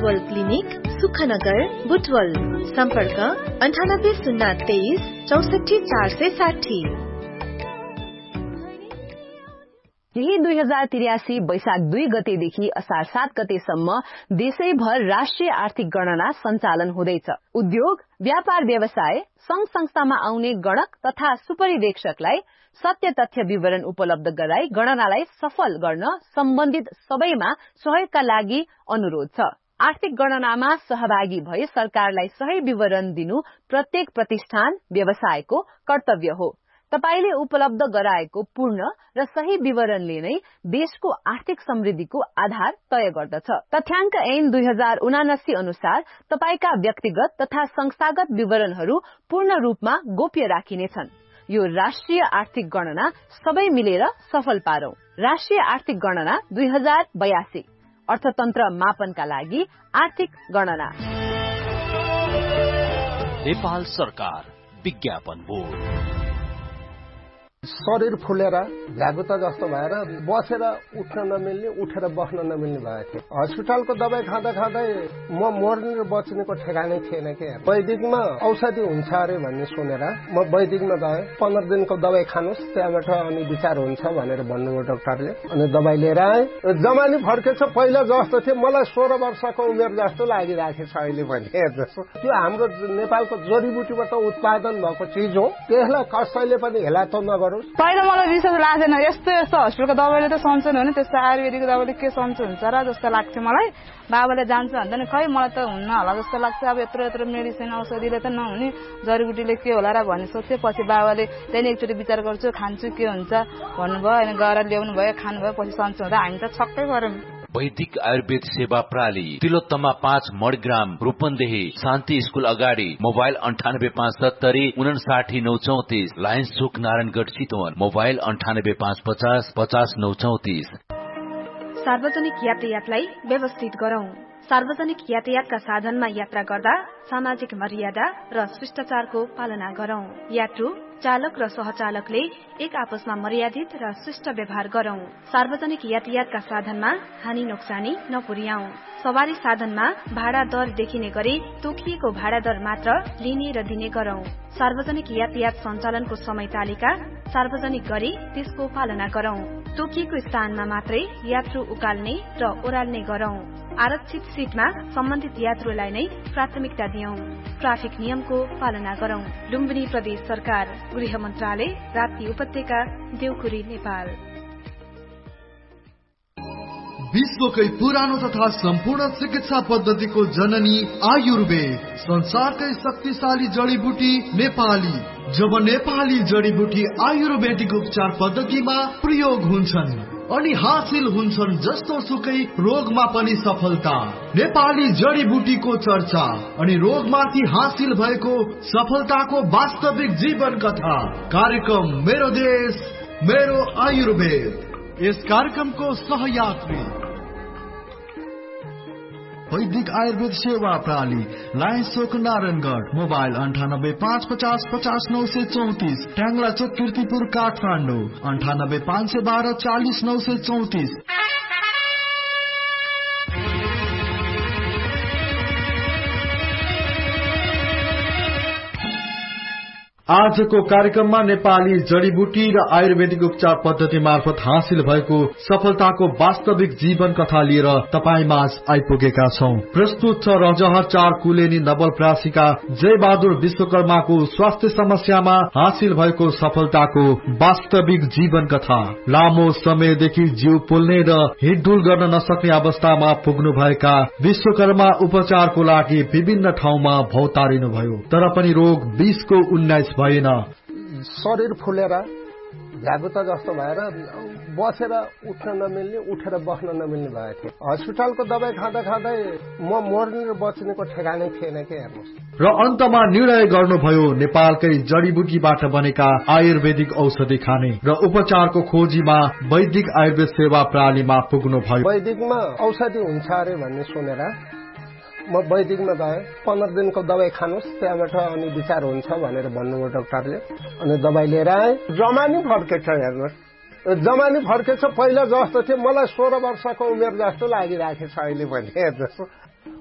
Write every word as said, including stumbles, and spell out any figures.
Butwal clinic, Sukhnagar, Butwal. सम्पर्क अन्ठानब्बे शून्य तेइस चौसठी चार सय साठी। यही दुई हजार त्रियासी वैशाख दुई गतेदेखि असार सात गतेसम्म देशैभर राष्ट्रिय आर्थिक गणना सञ्चालन हुँदैछ। उद्योग, व्यापार व्यवसाय, संघ संस्थामा आउने गणक तथा सुपरिवेक्षकलाई सत्य तथ्य विवरण उपलब्ध गराई गणनालाई सफल गर्न सम्बन्धित सबैमा सहयोगका लागि अनुरोध छ। आर्थिक गणनामा सहभागी भई सरकारलाई सही विवरण दिनु प्रत्येक प्रतिष्ठान, व्यवसायको कर्तव्य हो। तपाईले उपलब्ध गराएको पूर्ण र सही विवरणले नै देशको आर्थिक समृद्धिको आधार तय गर्दछ। तथ्याङ्क ऐन दुई हजार उनासी अनुसार तपाईका व्यक्तिगत तथा संस्थागत विवरणहरू पूर्ण रूपमा गोप्य राखिनेछन्। यो राष्ट्रिय आर्थिक गणना सबै मिलेर सफल पारौं। राष्ट्रिय आर्थिक गणना दुई हजार बयासी अर्थतन्त्र मापनका लागि आर्थिक गणना। नेपाल सरकार विज्ञापन बोर्ड। शरीर फुलेर झ्यागुता जस्तो भएर बसेर उठ्न नमिल्ने, उठेर बस्न नमिल्ने भएको थियो। हस्पिटलको दबाई खाँदा खाँदै म मर्ने र बच्नेको ठेगानै थिएन के। वैदिकमा औषधि हुन्छ अरे भन्ने सुनेर म वैदिकमा गएँ। पन्ध्र दिनको दबाई खानुहोस्, त्यहाँबाट अनि विचार हुन्छ भनेर भन्नुभयो डाक्टरले। अनि दबाई लिएर आएँ। जमानी फर्केछ, पहिला जस्तो थियो मलाई सोह्र वर्षको उमेर जस्तो लागिरहेको छ अहिले पनि। जस्तो त्यो हाम्रो नेपालको जडीबुटीबाट उत्पादन भएको चिज हो, त्यसलाई कसैले पनि हेला त नगर्नु। पहिला मलाई विश्वास लाग्दैन, यस्तो यस्तो हस्पिटलको दबाईले त सन्चो हुने, त्यस्तो आयुर्वेदिक दबाईले के सन्चो हुन्छ र जस्तो लाग्थ्यो मलाई। बाबाले जान्छ भन्दा नि खै मलाई त हुन्न होला जस्तो लाग्छ। अब यत्रो यत्रो मेडिसिन औषधिले त नहुने, जडीबुटीले के होला र भन्ने सोध्थेँ। पछि बाबाले त्यहाँदेखि एकचोटि विचार गर्छु, खान्छु के हुन्छ भन्नुभयो। अनि गएर ल्याउनु भयो, खानुभयो, पछि सन्चो हुँदा हामी त छक्कै पऱ्यौँ। वैदिक आयुर्वेद सेवा प्रणाली, तिलोत्तमा पाँच मडग्राम, रूपन्देही, शान्ति स्कूल अगाडि। मोबाइल अन्ठानब्बे पाँच सत्तरी उनासाठी नौ चौतिस। लायन्स चोक नारायणगढ़ चितवन। मोबाइल अन्ठानब्बे पाँच पचास पचास नौ चौतिस। सार्वजनिक यातायातलाई व्यवस्थित गरौं। सार्वजनिक यातायातका साधनमा यात्रा गर्दा सामाजिक मर्यादा र शिष्टाचारको पालना गरौं। यात्रु, चालक र सहचालकले एक आपसमा मर्यादित र शिष्ट व्यवहार गरौं। सार्वजनिक यातायातका साधनमा हानि नोक्सानी नपुर्याउँ। सवारी साधनमा भाडा दर देखिने गरी तोकिएको भाडा दर मात्र लिने र दिने गरौं। सार्वजनिक यातायात सञ्चालनको समय तालिका सार्वजनिक गरी त्यसको पालना गरौं। तोकिएको स्थानमा मात्रै यात्रु उकाल्ने र ओह्राल्ने गरौं। आरक्षित सीटमा सम्बन्धित यात्रुलाई नै प्राथमिकता दियौं। ट्राफिक नियमको पालना गरौं। लुम्बिनी प्रदेश सरकार, गृह मन्त्रालय, राप्ती उपत्यका, देउखुरी, नेपाल। विश्वकै पुरानो तथा सम्पूर्ण चिकित्सा पद्धतिको जननी आयुर्वेद, संसारकै शक्तिशाली जडीबुटी नेपाली। जब नेपाली जडीबुटी आयुर्वेदिक उपचार पद्धतिमा प्रयोग हुन्छन् अनि हासिल हुन्छन् जस्तो सुकै रोगमा पनि सफलता। नेपाली जडीबुटीको चर्चा अनि रोगमाथि हासिल भएको सफलताको वास्तविक जीवन कथा। कार्यक्रम मेरो देश मेरो आयुर्वेद। यस कार्यक्रमको सहयात्री वैदिक आयुर्वेद सेवा प्रणाली, लायन्स चोक नारायणगढ़। मोबाइल अंठानब्बे पाँच पचास पचास नौ सौ चौतीस। ट्याङ्ला चोक कीर्तिपुर काठमाडौँ। अंठानब्बे पाँच सौ बारह चालीस नौ सौ चौतीस। आजको कार्यक्रममा नेपाली जडीबुटी र आयुर्वेदिक उपचार पद्धति मार्फत हासिल भएको सफलताको वास्तविक जीवन कथा लिएर तपाईमाझ आइपुगेका छौं। प्रस्तुत छ रजहर चार कुलेनी नवलप्रासीका जय बहादुर विश्वकर्माको स्वास्थ्य समस्यामा हासिल भएको सफलताको वास्तविक जीवन कथा। लामो समयदेखि जिउ पोल्ने र हिँडडुल गर्न नसक्ने अवस्थामा पुग्नु भएका विश्वकर्मा उपचारको लागि विभिन्न ठाउँमा भौतारिनु भयो, तर पनि रोग बीसको उन्नाइस भएन। शरीर फुलेर झ्यागुता जस्तो भएर बसेर उठ्न नमिल्ने, उठेर बस्न नमिल्ने भएको थियो। हस्पिटलको दबाई खाँदा खाँदै म मर्ने र बच्नेको ठेगानै थिएन के। हेर्नुहोस्। र अन्तमा निर्णय गर्नुभयो नेपालकै जडीबुटीबाट बनेका आयुर्वेदिक औषधि खाने र उपचारको खोजीमा वैदिक आयुर्वेद सेवा प्रणालीमा पुग्नु भयो। वैदिकमा औषधि हुन्छ अरे भन्ने सुनेर म वैदिकमा गएँ। पन्ध्र दिनको दबाई खानुहोस्, त्यहाँबाट अनि विचार हुन्छ भनेर भन्नुभयो डाक्टरले। अनि दबाई लिएर आएँ। जमानी फर्केछ, हेर्नुहोस् जमानी फर्केछ। पहिला जस्तो थियो मलाई सोह्र वर्षको उमेर जस्तो लागिरहेको छ अहिले पनि। जस्तो